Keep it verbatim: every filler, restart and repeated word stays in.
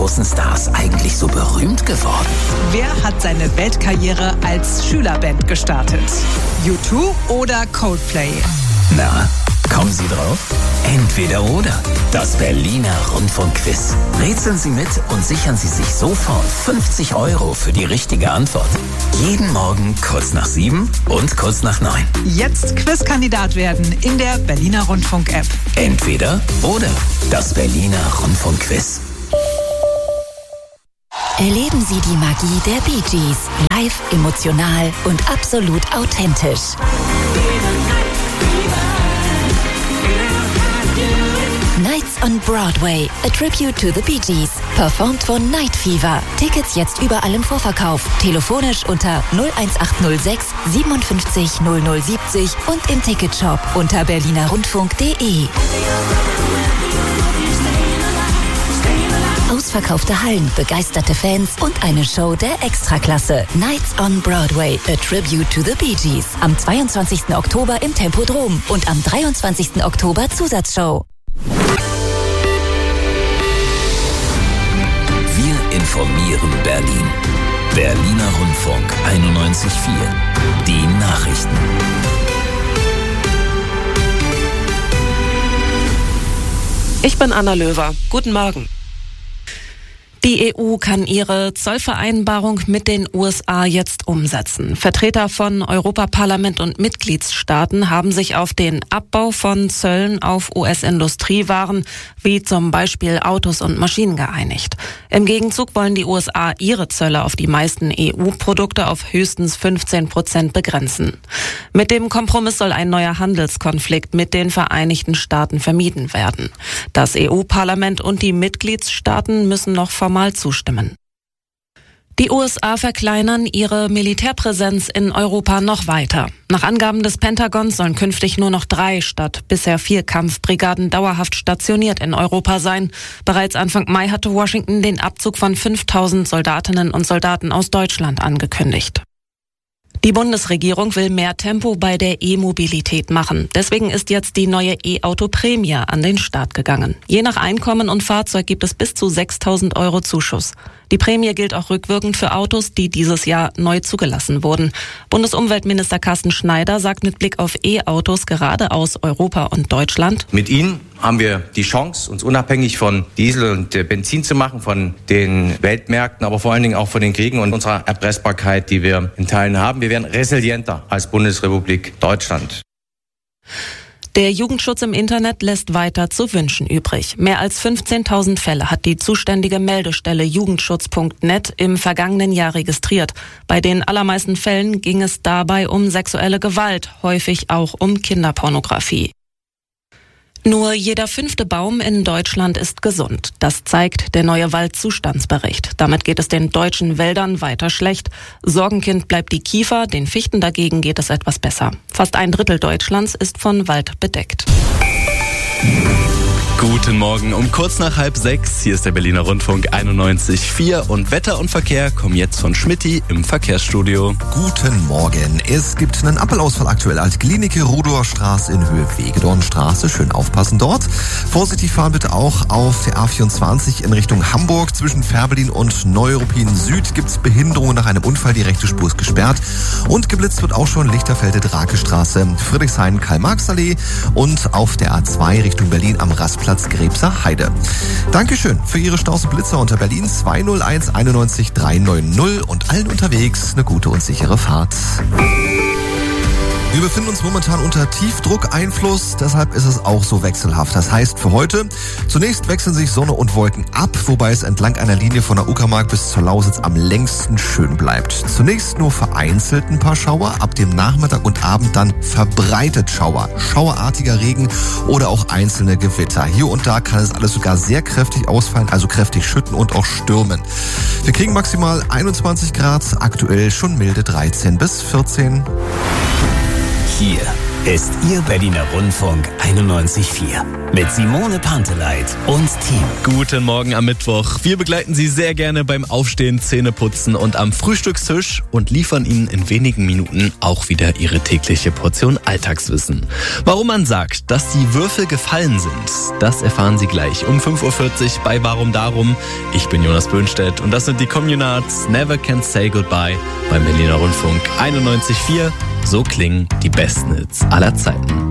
großen Stars eigentlich so berühmt geworden? Wer hat seine Weltkarriere als Schülerband gestartet? U zwei oder Coldplay? Na, kommen Sie drauf? Entweder oder. Das Berliner Rundfunkquiz. Rätseln Sie mit und sichern Sie sich sofort fünfzig Euro für die richtige Antwort. Jeden Morgen kurz nach sieben und kurz nach neun. Jetzt Quizkandidat werden in der Berliner Rundfunk-App. Entweder oder. Das Berliner Rundfunkquiz. Erleben Sie die Magie der Bee Gees. Live, emotional und absolut authentisch. Nights on Broadway, a tribute to the Bee Gees. Performt von Night Fever. Tickets jetzt überall im Vorverkauf. Telefonisch unter null eins acht null sechs siebenundfünfzig null null siebzig und im Ticketshop unter berlinerrundfunk punkt de. Ausverkaufte Hallen, begeisterte Fans und eine Show der Extraklasse. Nights on Broadway, a tribute to the Bee Gees. Am zweiundzwanzigsten Oktober im Tempodrom und am dreiundzwanzigsten Oktober Zusatzshow. Wir informieren Berlin. Berliner Rundfunk einundneunzig Komma vier. Die Nachrichten. Ich bin Anna Löwer. Guten Morgen. Die E U kann ihre Zollvereinbarung mit den U S A jetzt umsetzen. Vertreter von Europaparlament und Mitgliedstaaten haben sich auf den Abbau von Zöllen auf U S-Industriewaren wie zum Beispiel Autos und Maschinen geeinigt. Im Gegenzug wollen die U S A ihre Zölle auf die meisten E U-Produkte auf höchstens fünfzehn Prozent begrenzen. Mit dem Kompromiss soll ein neuer Handelskonflikt mit den Vereinigten Staaten vermieden werden. Das E U-Parlament und die Mitgliedstaaten müssen noch formal zustimmen. Die U S A verkleinern ihre Militärpräsenz in Europa noch weiter. Nach Angaben des Pentagons sollen künftig nur noch drei statt bisher vier Kampfbrigaden dauerhaft stationiert in Europa sein. Bereits Anfang Mai hatte Washington den Abzug von fünftausend Soldatinnen und Soldaten aus Deutschland angekündigt. Die Bundesregierung will mehr Tempo bei der E-Mobilität machen. Deswegen ist jetzt die neue E-Auto-Prämie an den Start gegangen. Je nach Einkommen und Fahrzeug gibt es bis zu sechstausend Euro Zuschuss. Die Prämie gilt auch rückwirkend für Autos, die dieses Jahr neu zugelassen wurden. Bundesumweltminister Carsten Schneider sagt mit Blick auf E-Autos gerade aus Europa und Deutschland: Mit ihnen haben wir die Chance, uns unabhängig von Diesel und Benzin zu machen, von den Weltmärkten, aber vor allen Dingen auch von den Kriegen und unserer Erpressbarkeit, die wir in Teilen haben. Wir werden resilienter als Bundesrepublik Deutschland. Der Jugendschutz im Internet lässt weiter zu wünschen übrig. Mehr als fünfzehntausend Fälle hat die zuständige Meldestelle jugendschutz punkt net im vergangenen Jahr registriert. Bei den allermeisten Fällen ging es dabei um sexuelle Gewalt, häufig auch um Kinderpornografie. Nur jeder fünfte Baum in Deutschland ist gesund. Das zeigt der neue Waldzustandsbericht. Damit geht es den deutschen Wäldern weiter schlecht. Sorgenkind bleibt die Kiefer, den Fichten dagegen geht es etwas besser. Fast ein Drittel Deutschlands ist von Wald bedeckt. Guten Morgen um kurz nach halb sechs. Hier ist der Berliner Rundfunk einundneunzig Komma vier und Wetter und Verkehr kommen jetzt von Schmitty im Verkehrsstudio. Guten Morgen. Es gibt einen Appelausfall aktuell als Klinike Rudower Straße in Höhe Wegedornstraße. Schön aufpassen dort. Vorsichtig fahren bitte auch auf der A vierundzwanzig in Richtung Hamburg. Zwischen Fährberlin und Neuruppin Süd gibt es Behinderungen nach einem Unfall. Die rechte Spur ist gesperrt. Und geblitzt wird auch schon Lichterfelde-Drake-Straße, Friedrichshain-Karl-Marx-Allee und auf der A zwei Richtung Berlin am Rastplatz Grebser Heide. Dankeschön für Ihre Staus und Blitzer unter Berlin zwei null eins einundneunzig drei neun null und allen unterwegs eine gute und sichere Fahrt. Wir befinden uns momentan unter Tiefdruckeinfluss, deshalb ist es auch so wechselhaft. Das heißt für heute, zunächst wechseln sich Sonne und Wolken ab, wobei es entlang einer Linie von der Uckermark bis zur Lausitz am längsten schön bleibt. Zunächst nur vereinzelt ein paar Schauer, ab dem Nachmittag und Abend dann verbreitet Schauer, schauerartiger Regen oder auch einzelne Gewitter. Hier und da kann es alles sogar sehr kräftig ausfallen, also kräftig schütten und auch stürmen. Wir kriegen maximal einundzwanzig Grad, aktuell schon milde dreizehn bis vierzehn. Hier ist Ihr Berliner Rundfunk einundneunzig Komma vier. Mit Simone Panteleit und Team. Guten Morgen am Mittwoch. Wir begleiten Sie sehr gerne beim Aufstehen, Zähneputzen und am Frühstückstisch und liefern Ihnen in wenigen Minuten auch wieder Ihre tägliche Portion Alltagswissen. Warum man sagt, dass die Würfel gefallen sind, das erfahren Sie gleich um fünf Uhr vierzig bei Warum Darum. Ich bin Jonas Böhnstedt und das sind die Communards Never Can Say Goodbye beim Berliner Rundfunk einundneunzig Komma vier. So klingen die besten Hits aller Zeiten.